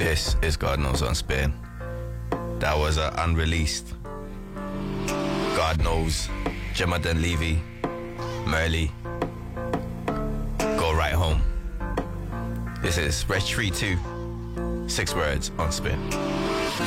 This is God Knows on Spin. That was unreleased. God Knows, Gemma Dunleavy, Merly, Go Right Home. This is Retreat 2, 6 words on Spin.